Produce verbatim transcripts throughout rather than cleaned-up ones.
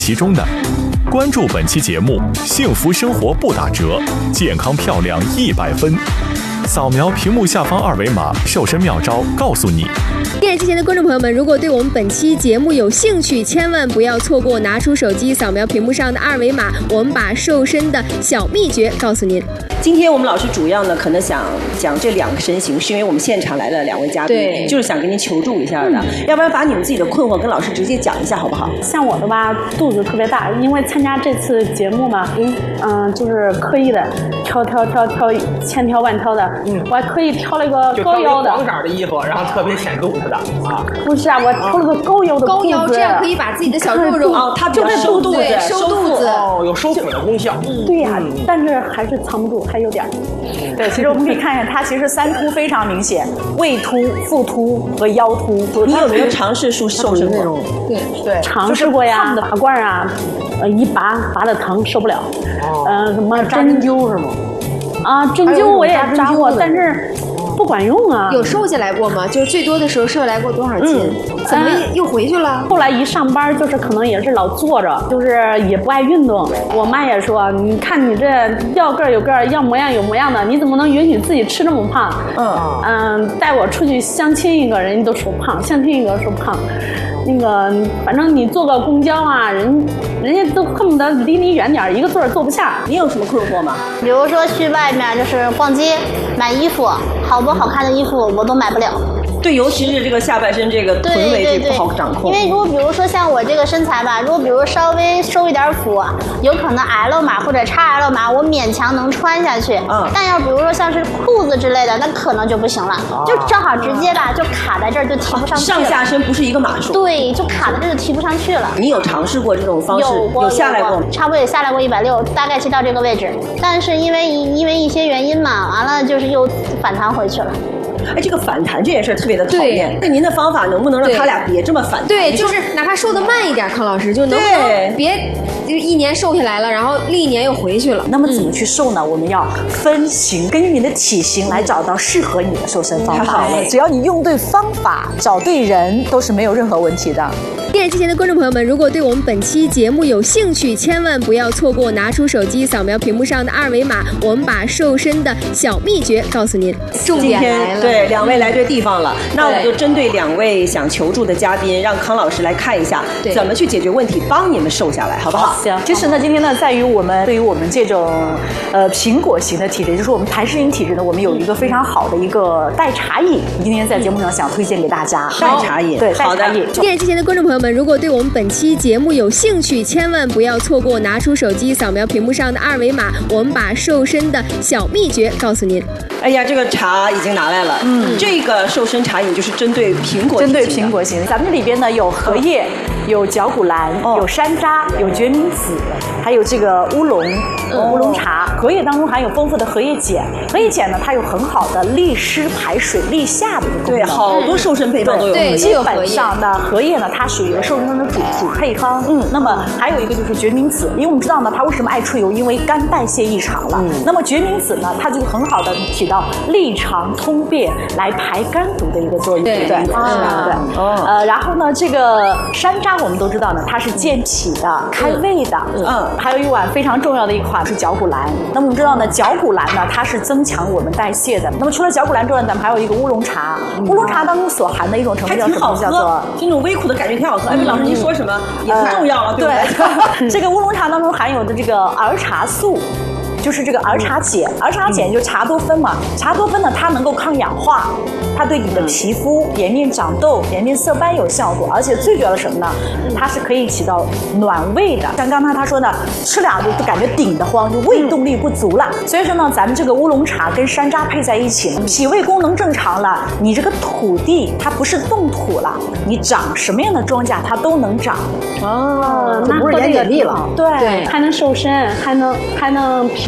其中的。关注本期节目，幸福生活不打折，健康漂亮一百分。扫描屏幕下方二维码，瘦身妙招告诉你。 电视机前的观众朋友们，如果对我们本期节目有兴趣，千万不要错过，拿出手机扫描屏幕上的二维码，我们把瘦身的小秘诀告诉您。 今天我们老师主要呢，可能想讲这两个身形，是因为我们现场来了两位嘉宾，就是想跟您求助一下的。嗯、要不然把你们自己的困惑跟老师直接讲一下，好不好？ 像我的吧，肚子特别大，因为参加这次节目嘛，嗯嗯、呃，就是刻意的挑挑挑挑，千挑万挑的，嗯，我还刻意挑了一个高腰的黄色的衣服，然后特别显肚子的啊。 不是啊，我挑了个高腰的高腰，这样可以把自己的小肉肉哦，它比较收肚子， 收肚子哦，有收腹的功效。 嗯，对呀、啊，但是还是藏不住，还有点。 对，其实我们可以看一下，它其实三凸非常明显，胃凸、腹凸和腰凸。 你有没有尝试瘦瘦身过？ 对对， 尝试过呀，拔罐啊，呃，一拔拔的疼，受不了。哦、呃，什么扎针灸是吗？ 啊，针灸我也扎过，但是不管用啊。 有瘦下来过吗？就是最多的时候瘦下来过多少斤？嗯、怎么又回去了？ 后来一上班就是可能也是老坐着，就是也不爱运动。我妈也说，你看你这要个儿有个儿，要模样有模样的，你怎么能允许自己吃这么胖？嗯嗯，带我出去相亲一个人家都说胖，相亲一个说胖。那个，反正你坐个公交啊，人人家都恨不得离你远点，一个座儿坐不下。 你有什么困惑吗？ 比如说去外面就是逛街买衣服，好多好看的衣服我都买不了。 对，尤其是这个下半身这个臀围这不好掌控。 因为如果比如说像我这个身材吧，如果比如稍微收一点腹，有可能 L 码或者 X L 码，我勉强能穿下去。嗯。但要比如说像是裤子之类的，那可能就不行了，哦、就正好直接吧，就卡在这儿就提不上去了。 上下身不是一个码数。 对，就卡在这儿就提不上去了。 你有尝试过这种方式？ 有过， 有下来过， 差不多也下来过一百六，大概是到这个位置。但是因为因为一些原因嘛，完了就是又反弹回去了。 哎，这个反弹这件事特别的讨厌。那您的方法能不能让他俩别这么反弹？ 对，就是哪怕瘦得慢一点，康老师就能不能别就一年瘦下来了，然后历年又回去了。 那么怎么去瘦呢？嗯、我们要分型，根据你的体型来找到适合你的瘦身方法。嗯、只要你用对方法，找对人，都是没有任何问题的。 电视机前的观众朋友们，如果对我们本期节目有兴趣，千万不要错过，拿出手机扫描屏幕上的二维码，我们把瘦身的小秘诀告诉您。 重点来了，对，两位来对地方了。那我们就针对两位想求助的嘉宾，让康老师来看一下怎么去解决问题，帮你们瘦下来，好不好？ 行。其实呢，今天呢，在于我们对于我们这种呃苹果型的体质，就是我们台式型体质呢，我们有一个非常好的一个代茶饮，今天在节目上想推荐给大家。 代茶饮， 对，代茶饮。 电视机前的观众朋友们，如果对我们本期节目有兴趣，千万不要错过，拿出手机扫描屏幕上的二维码，我们把瘦身的小秘诀告诉您。 哎呀，这个茶已经拿来了。嗯，这个瘦身茶饮就是针对苹果， 针对苹果型。咱们这里边呢有荷叶，有绞股蓝，哦、有山楂，有决明子，还有这个乌龙，嗯、乌龙茶。荷叶当中含有丰富的荷叶碱，荷叶碱呢，它有很好的利湿排水、利下的一个功能。 对，好多瘦身配方都有。 对， 基本上呢，荷叶呢，它属于一个瘦身的主主配方。嗯，那么还有一个就是决明子，因为我们知道呢，它为什么爱出油？因为肝代谢异常了。嗯，那么决明子呢，它就很好的起到利肠通便、来排肝毒的一个作用。 对对啊，对。哦。呃，然后呢，这个山楂我们都知道呢，它是健脾的、开胃的。嗯。还有一碗非常重要的一款是绞股蓝。那么我们知道呢，绞股蓝呢，它是增强我们代谢的。那么除了绞股蓝之外，咱们还有一个乌龙茶。乌龙茶当中所含的一种成分叫什么？叫做这种微苦的感觉挺好喝。哎，老师您说什么也不重要了，对不对？这个乌龙茶当中含有的这个儿茶素。就是这个儿茶碱，儿茶碱就是茶多酚嘛。茶多酚呢，它能够抗氧化，它对你的皮肤、颜面长痘、颜面色斑有效果，而且最主要的什么呢？它是可以起到暖胃的。像刚才他说的，吃俩就感觉顶得慌，就胃动力不足了。所以说呢，咱们这个乌龙茶跟山楂配在一起，脾胃功能正常了，你这个土地它不是冻土了，你长什么样的庄稼它都能长。 哦，这不是盐碱地了， 对，还能瘦身，还能还能皮。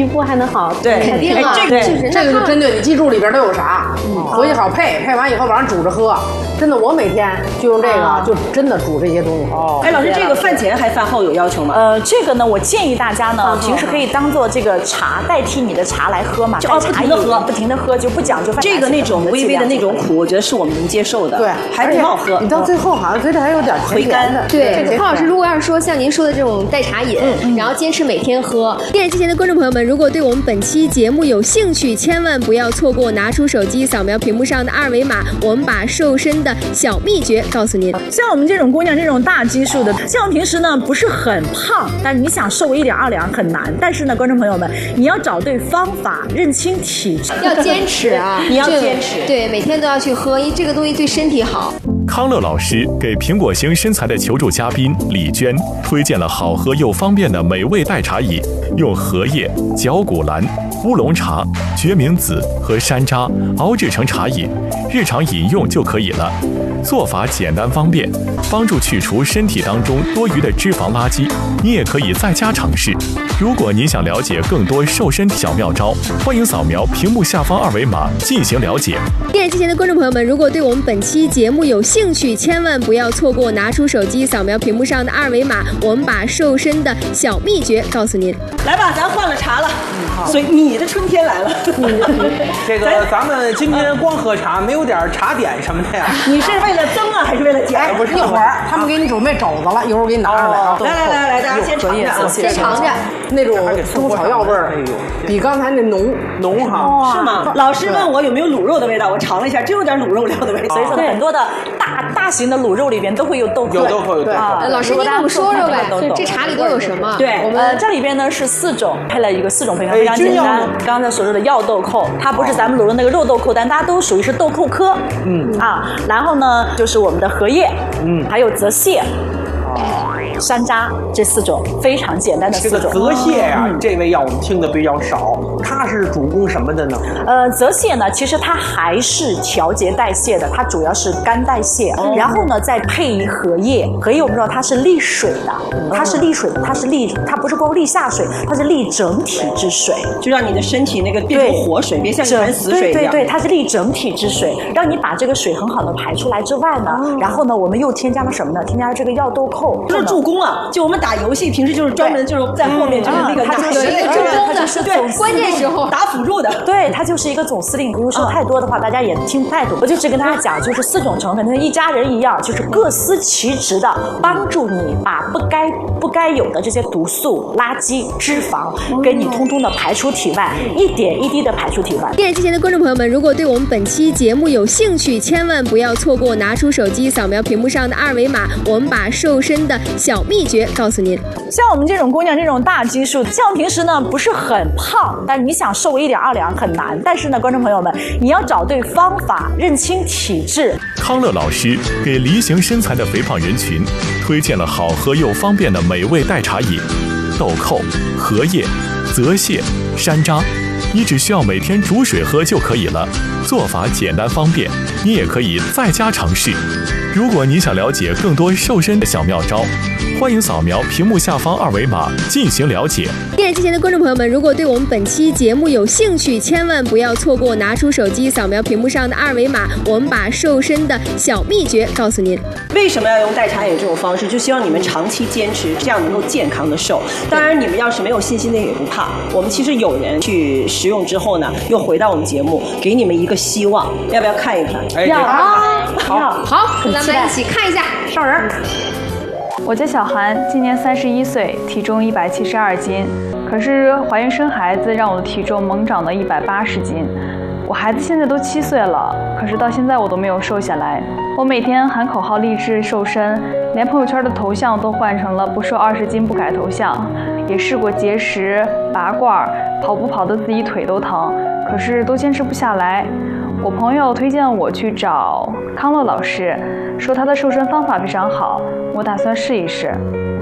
皮肤还能好。 对， 肯定啊， 这个这个就针对你记住里边都有啥，回去好配，配完以后晚上煮着喝。真的，我每天就用这个，就真的煮这些东西。哦， 哎，老师，这个饭前还饭后有要求吗？ 呃，这个呢，我建议大家呢，平时可以当做这个茶代替你的茶来喝嘛， 就哦，不停的喝， 不停的喝，就不讲究饭。 这个那种微微的那种苦，我觉得是我们能接受的。 对， 还挺好喝。 你到最后好像嘴里还有点回甘的。 对，康老师，如果要是说像您说的这种代茶饮，然后坚持每天喝，电视机前的观众朋友们，如果对我们本期节目有兴趣，千万不要错过，拿出手机扫描屏幕上的二维码，我们把瘦身的小秘诀告诉您。 像我们这种姑娘，这种大基数的，像我们平时呢不是很胖，但是你想瘦个一两二两很难。但是呢，观众朋友们，你要找对方法，认清体质， 要坚持啊！ 你要坚持， 对，每天都要去喝，因为这个东西对身体好。 康乐老师给苹果型身材的求助嘉宾李娟推荐了好喝又方便的美味代茶饮，用荷叶、绞股蓝、乌龙茶、决明子和山楂熬制成茶饮，日常饮用就可以了。做法简单方便，帮助去除身体当中多余的脂肪垃圾。你也可以在家尝试。如果您想了解更多瘦身小妙招，欢迎扫描屏幕下方二维码进行了解。 电视机前的观众朋友们，如果对我们本期节目有兴趣，千万不要错过，拿出手机扫描屏幕上的二维码，我们把瘦身的小秘诀告诉您。 来吧，咱换了茶了，所以你的春天来了。 这个咱们今天光喝茶，没有点茶点什么的呀？ 你是为了增啊，还是为了减？ 不是，一会儿他们给你准备肘子了，一会儿给你拿上来啊。 来来来来，大家先尝尝， 先尝尝那种中草药味儿，比刚才那浓浓哈。 是吗？老师问我有没有卤肉的味道，我尝了一下，真有点卤肉料的味道。 所以说很多的大大型的卤肉里边都会有豆蔻， 有豆蔻有豆蔻。 老师，您给我们说说呗，这茶里都有什么？ 对，我们这里边呢是四种，配了一个四种配方，非常简单。刚才所说的药豆蔻，它不是咱们卤肉那个肉豆蔻，但大家都属于是豆蔻科。嗯啊，然后呢就是我们的荷叶，嗯，还有泽泻。山楂这四种非常简单的四种。 这个泽泻呀、啊嗯，这味药我们听的比较少，它是主攻什么的呢？ 呃，泽泻呢，其实它还是调节代谢的，它主要是肝代谢。哦、然后呢，再配以荷叶，荷叶我们知道它是利水的，它是利水的，它是利，它不是光利下水，它是利整体之水， 就让你的身体那个变成活水，别像一潭死水一样。 对对对，它是利整体之水，让你把这个水很好的排出来之外呢，哦、然后呢，我们又添加了什么呢？添加了这个药豆蔻， 就是助攻啊！就我们打游戏，平时就是专门就是在后面就是那个打有一个助攻的，是对关键时候打辅助的。 对，它就是一个总司令。比如说太多的话，大家也听不太懂。我就只跟大家讲，就是四种成分，跟一家人一样，就是各司其职的，帮助你把不该不该有的这些毒素、垃圾、脂肪，给你通通的排出体外，一点一滴的排出体外。 电视机前的观众朋友们，如果对我们本期节目有兴趣，千万不要错过，拿出手机扫描屏幕上的二维码，我们把瘦身的小秘诀告诉您。 像我们这种姑娘，这种大基数，像我们平时呢不是很胖，但是你想瘦一两二两很难。但是呢，观众朋友们，你要找对方法，认清体质。 康乐老师给梨形身材的肥胖人群推荐了好喝又方便的美味代茶饮，豆蔻、荷叶、泽泻、山楂，你只需要每天煮水喝就可以了。做法简单方便，你也可以在家尝试。如果你想了解更多瘦身的小妙招，欢迎扫描屏幕下方二维码进行了解。 电视机前的观众朋友们，如果对我们本期节目有兴趣，千万不要错过，拿出手机扫描屏幕上的二维码，我们把瘦身的小秘诀告诉您。 为什么要用代茶饮这种方式？就希望你们长期坚持，这样能够健康的瘦。当然，你们要是没有信心的也不怕，我们其实有人去食用之后呢，又回到我们节目，给你们一个希望。要不要看一看？ 哎， 要啊！好，好，咱们一起看一下。 上人。 我叫小韩，今年三十一岁，体重一百七十二斤。可是怀孕生孩子让我的体重猛涨到一百八十斤。我孩子现在都七岁了，可是到现在我都没有瘦下来。我每天喊口号励志瘦身，连朋友圈的头像都换成了不瘦二十斤不改头像。也试过节食、拔罐，跑步跑得自己腿都疼，可是都坚持不下来。我朋友推荐我去找康乐老师，说他的瘦身方法非常好，我打算试一试。